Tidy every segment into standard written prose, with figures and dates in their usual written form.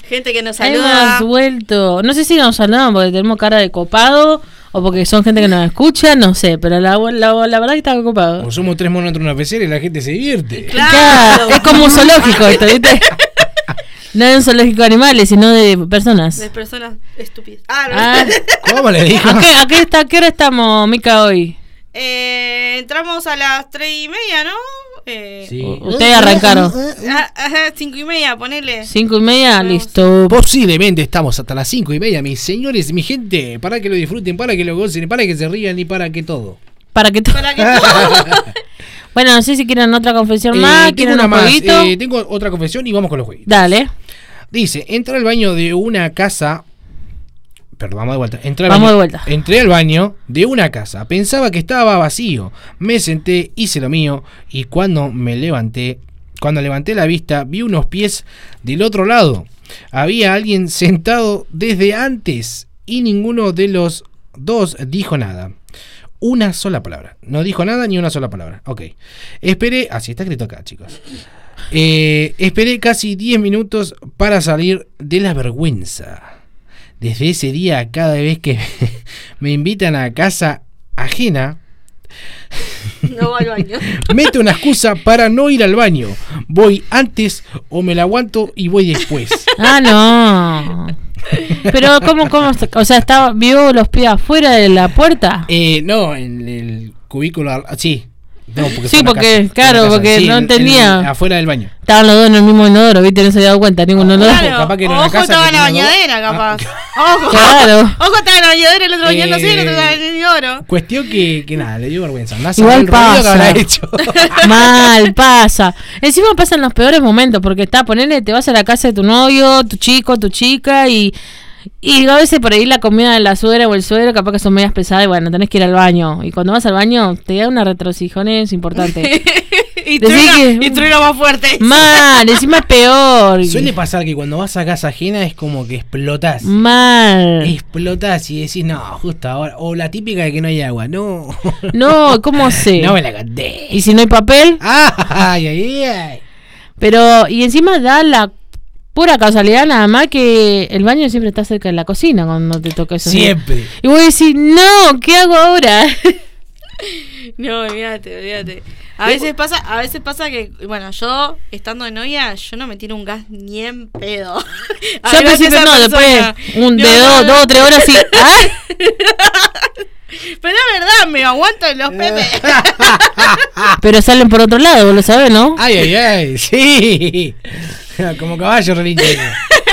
Gente que nos saluda. Hemos vuelto. No sé si nos saludan porque tenemos cara de copado o porque son gente que nos escucha, no sé, pero la verdad que está copado. O somos 3 monos entre una pecera y la gente se divierte. Claro. Es como un zoológico esto, ¿viste? No es un zoológico de animales, sino de personas. De personas estúpidas. ¿Cómo le dijo? ¿A qué hora estamos, Mica, hoy? Entramos a las 3:30, ¿no? Sí. Ustedes arrancaron. 5:30, ponele. 5:30, listo. Posiblemente estamos hasta las 5:30, mis señores, mi gente, para que lo disfruten, para que lo gocen, para que se rían y para que todo. Para que todo. Bueno, no sé si quieren otra confesión más, quieren una un más. jueguito. Tengo otra confesión y vamos con los jueguitos. Dale. Dice, entré al baño de una casa. Perdón, vamos de vuelta. Entré al baño de una casa. Pensaba que estaba vacío. Me senté, hice lo mío. Y cuando levanté la vista, vi unos pies del otro lado. Había alguien sentado desde antes. Y ninguno de los dos dijo nada. Una sola palabra. No dijo nada ni una sola palabra. Ok. Esperé. Así está escrito acá, chicos. Esperé casi 10 minutos para salir de la vergüenza. Desde ese día, cada vez que me invitan a casa ajena, no va al baño. Meto una excusa para no ir al baño. Voy antes o me la aguanto y voy después. No. Pero ¿cómo? O sea, ¿vio los pies afuera de la puerta? No, en el cubículo, sí. No, porque sí, no entendía. Afuera del baño. Estaban los dos en el mismo inodoro, ¿viste? No se había dado cuenta, ninguno de los dos. Claro. Capaz que Ojo, estaba en la bañadera, capaz. Ojo. Claro. Ojo, estaba en la bañadera, el otro bañándose y el otro estaba en el inodoro. Cuestión que nada, le dio vergüenza. Igual pasa. Hecho. Mal, pasa. Encima pasan los peores momentos, porque ponele, te vas a la casa de tu novio, tu chico, tu chica, y a veces por ahí la comida de la suegra o el suegro capaz que son medias pesadas y bueno, tenés que ir al baño. Y cuando vas al baño te da una retrocijones importante. y truena más fuerte. Mal, encima es peor. Suele pasar que cuando vas a casa ajena es como que explotás. Mal. Explotás y decís, no, justo ahora. O la típica de que no hay agua. No. No, ¿cómo sé? No me la canté. ¿Y si no hay papel? Ay. Pero, y encima da la pura casualidad nada más que el baño siempre está cerca de la cocina cuando te toca eso. Siempre. Y vos decís, no, ¿qué hago ahora? No, olvídate. A veces pasa que, bueno, yo estando de novia, yo no me tiro un gas ni en pedo. Yo al principio no, después de 2 o 3 horas sí. Pero es verdad, me aguanto en los pepes. Pero salen por otro lado, vos lo sabés, ¿no? Ay, sí. Como caballo relinchero.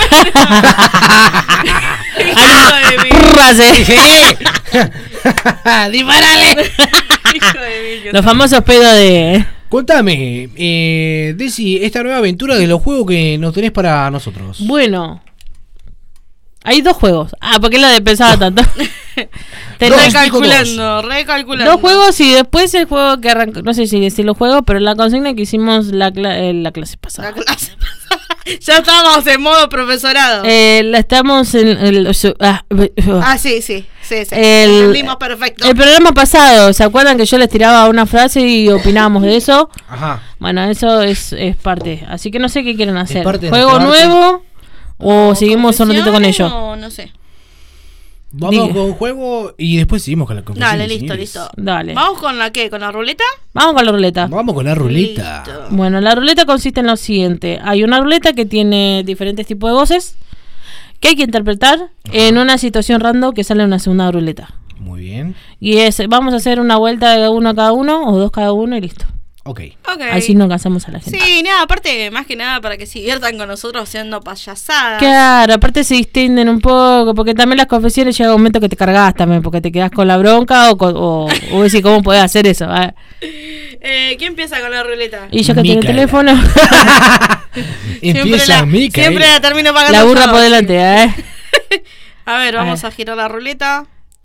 ¡Disparale! Los famosos pedos de... Contame, Desi, esta nueva aventura de los juegos que nos tenés para nosotros. Bueno, hay 2 juegos. ¿Por qué lo de pensaba tanto? Recalculando. 2 juegos y después el juego que arrancó, no sé si decirlo juego, pero la consigna que hicimos la clase pasada. Ya estábamos en modo profesorado. Estamos en sí. Entendimos perfecto. El programa pasado, ¿se acuerdan que yo les tiraba una frase y opinábamos de eso? Ajá. Bueno, eso es parte. Así que no sé qué quieren hacer. ¿Juego nuevo o seguimos un ratito con ello? No sé. Vamos con juego y después seguimos con la confesión. Dale, listo. Dale. ¿Vamos con la qué? ¿Con la ruleta? Vamos con la ruleta. Vamos con la ruleta. Listo. Bueno, la ruleta consiste en lo siguiente. Hay una ruleta que tiene diferentes tipos de voces que hay que interpretar en una situación random que sale en una segunda ruleta. Muy bien. Y vamos a hacer una vuelta de uno a cada uno o 2 cada uno y listo. Ok. Así no cansamos a la gente. Sí, nada, aparte, más que nada para que se diviertan con nosotros haciendo payasadas. Claro, aparte se distienden un poco, porque también las confesiones llega un momento que te cargas también, porque te quedas con la bronca o decís, ¿cómo podés hacer eso? ¿Quién empieza con la ruleta? Y yo que tengo el teléfono. Empieza Mica. Siempre la termino pagando. La burra por delante, A ver, vamos a girar la ruleta.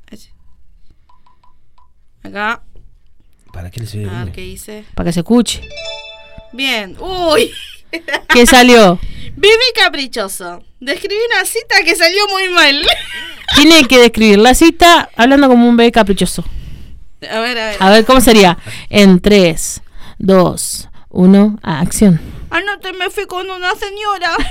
Acá. ¿Para qué le sirve? A ver qué dice. Para que se escuche. Bien. Uy. ¿Qué salió? Bebé caprichoso. Describí una cita que salió muy mal. Tiene que describir la cita hablando como un bebé caprichoso. A ver. A ver, ¿cómo sería? En 3, 2, 1, acción. Anoche me fui con una señora.